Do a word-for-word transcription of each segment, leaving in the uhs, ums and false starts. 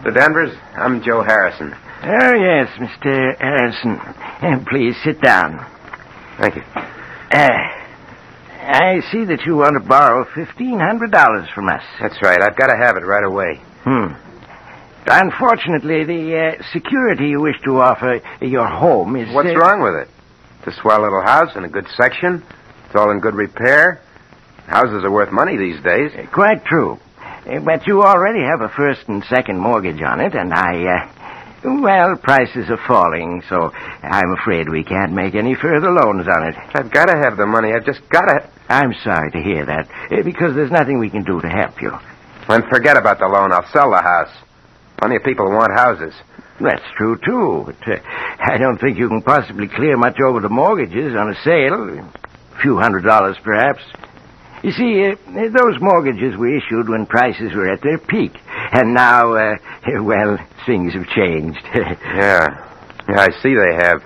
The Denvers, I'm Joe Harrison. Oh, yes, Mister Harrison. Uh, please sit down. Thank you. Uh, I see that you want to borrow fifteen hundred dollars from us. That's right. I've got to have it right away. Hmm. Unfortunately, the uh, security you wish to offer your home is... What's uh, wrong with it? It's a swell little house in a good section. It's all in good repair. Houses are worth money these days. Uh, quite true. Uh, but you already have a first and second mortgage on it, and I... Uh, well, prices are falling, so I'm afraid we can't make any further loans on it. I've got to have the money. I've just got to... I'm sorry to hear that, uh, because there's nothing we can do to help you. Then forget about the loan. I'll sell the house. Plenty of people want houses. That's true, too. But uh, I don't think you can possibly clear much over the mortgages on a sale. A few hundred dollars, perhaps. You see, uh, those mortgages were issued when prices were at their peak. And now, uh, well, things have changed. Yeah. Yeah, I see they have.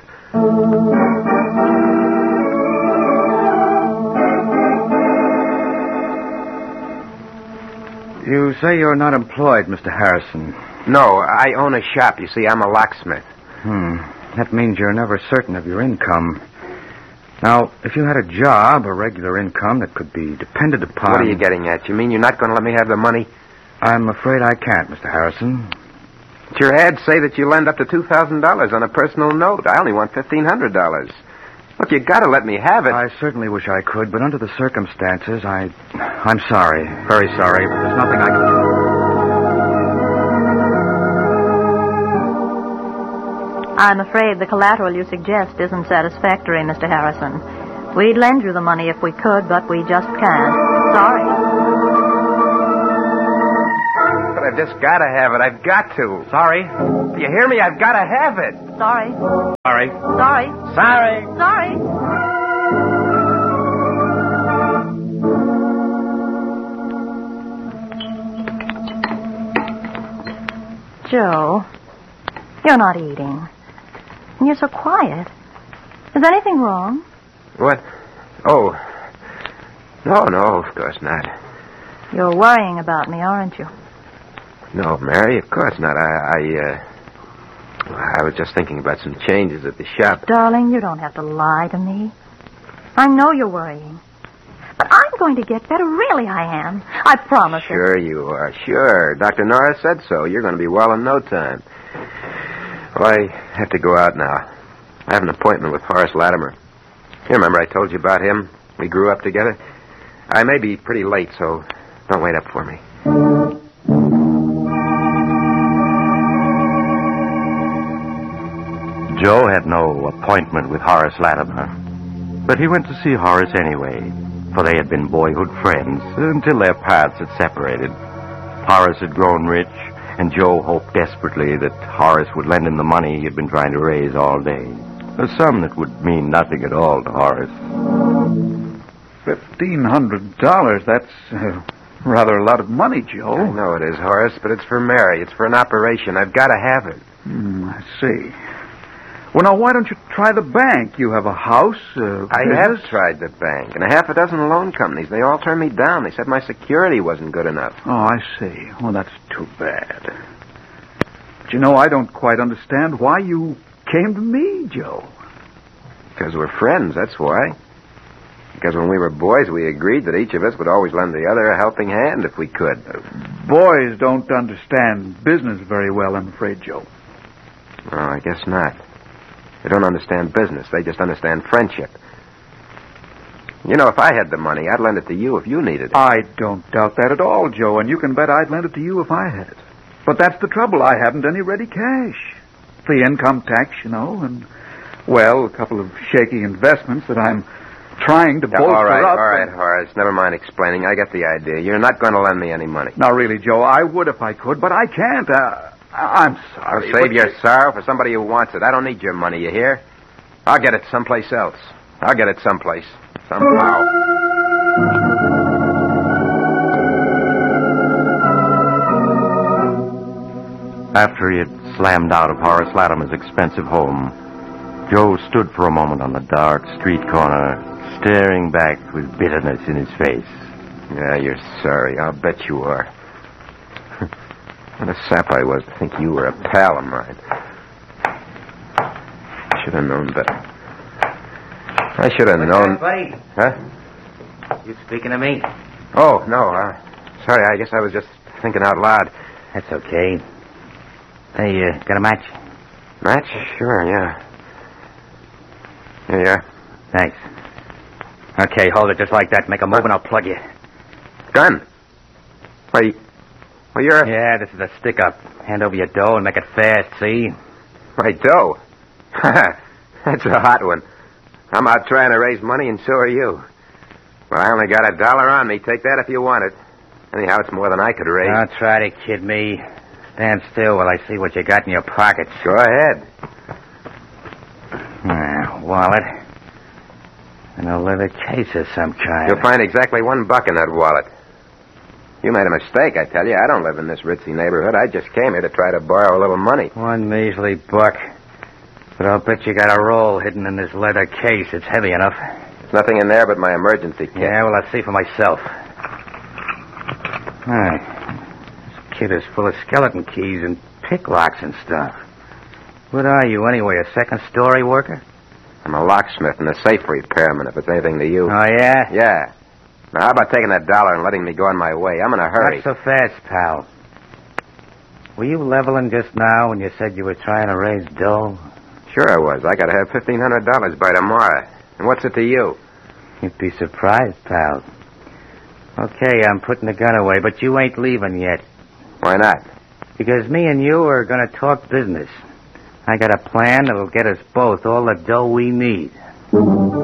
You say you're not employed, Mister Harrison. No, I own a shop. You see, I'm a locksmith. Hmm. That means you're never certain of your income. Now, if you had a job, a regular income that could be depended upon... What are you getting at? You mean you're not going to let me have the money? I'm afraid I can't, Mister Harrison. But your ads say that you lend up to two thousand dollars on a personal note. I only want fifteen hundred dollars. Look, you got to let me have it. I certainly wish I could, but under the circumstances, I... I'm sorry. Very sorry, but there's nothing I can do. I'm afraid the collateral you suggest isn't satisfactory, Mister Harrison. We'd lend you the money if we could, but we just can't. Sorry. But I've just got to have it. I've got to. Sorry? You hear me? I've got to have it. Sorry. Sorry. Sorry. Sorry. Sorry. Joe, you're not eating. And you're so quiet. Is anything wrong? What? Oh. No, no, of course not. You're worrying about me, aren't you? No, Mary, of course not. I, I, uh... I was just thinking about some changes at the shop. Darling, you don't have to lie to me. I know you're worrying. But I'm going to get better. Really, I am. I promise it. Sure you are. Sure. Doctor Norris said so. You're going to be well in no time. Well, I have to go out now. I have an appointment with Horace Latimer. You remember I told you about him? We grew up together. I may be pretty late, so don't wait up for me. Joe had no appointment with Horace Latimer, but he went to see Horace anyway, for they had been boyhood friends until their paths had separated. Horace had grown rich, and Joe hoped desperately that Horace would lend him the money he had been trying to raise all day, a sum that would mean nothing at all to Horace. Fifteen hundred dollars, that's uh, rather a lot of money, Joe. I know it is, Horace, but it's for Mary. It's for an operation. I've got to have it. Hmm, I see. Well, now, why don't you try the bank? You have a house, uh, I business. have tried the bank, and a half a dozen loan companies. They all turned me down. They said my security wasn't good enough. Oh, I see. Well, that's too bad. But you know, I don't quite understand why you came to me, Joe. Because we're friends, that's why. Because when we were boys, we agreed that each of us would always lend the other a helping hand if we could. Uh, boys don't understand business very well, I'm afraid, Joe. Oh, I guess not. They don't understand business. They just understand friendship. You know, if I had the money, I'd lend it to you if you needed it. I don't doubt that at all, Joe, and you can bet I'd lend it to you if I had it. But that's the trouble. I haven't any ready cash. The income tax, you know, and, well, a couple of shaky investments that I'm trying to bolster all right, up. all right, Horace. Never mind explaining. I get the idea. You're not going to lend me any money. Now, really, Joe, I would if I could, but I can't. Uh, I'm sorry. Well, save your you... sorrow for somebody who wants it. I don't need your money, you hear? I'll get it someplace else. I'll get it someplace. Somehow. After he had slammed out of Horace Latimer's expensive home, Joe stood for a moment on the dark street corner, staring back with bitterness in his face. Yeah, you're sorry. I'll bet you are. What a sap I was to think you were a pal of mine. I should have known better. I should have What's known... that, buddy? Huh? You speaking to me? Oh, no. Uh, sorry, I guess I was just thinking out loud. That's okay. Hey, uh, got a match? Match? Sure, yeah. Here you are. Thanks. Okay, hold it just like that. Make a move and I'll plug you. Gun? Why, well, you're... Yeah, this is a stick-up. Hand over your dough and make it fast, see? My dough? That's a hot one. I'm out trying to raise money, and so are you. Well, I only got a dollar on me. Take that if you want it. Anyhow, it's more than I could raise. Don't try to kid me. Stand still while I see what you got in your pockets. Go ahead. Ah, wallet. And a leather case of some kind. You'll find exactly one buck in that wallet. You made a mistake, I tell you. I don't live in this ritzy neighborhood. I just came here to try to borrow a little money. One measly buck. But I'll bet you got a roll hidden in this leather case. It's heavy enough. There's nothing in there but my emergency kit. Yeah, well, I'll see for myself. All right. This kit is full of skeleton keys and pick locks and stuff. What are you, anyway, a second-story worker? I'm a locksmith and a safe repairman, if it's anything to you. Oh, yeah? Yeah. Now, how about taking that dollar and letting me go on my way? I'm in a hurry. Not so fast, pal. Were you leveling just now when you said you were trying to raise dough? Sure I was. I got to have fifteen hundred dollars by tomorrow. And what's it to you? You'd be surprised, pal. Okay, I'm putting the gun away, but you ain't leaving yet. Why not? Because me and you are going to talk business. I got a plan that'll get us both all the dough we need.